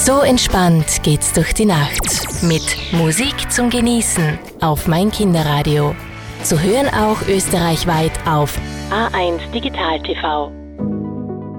So entspannt geht's durch die Nacht. Mit Musik zum Genießen auf mein Kinderradio. Zu hören auch österreichweit auf A1 Digital TV.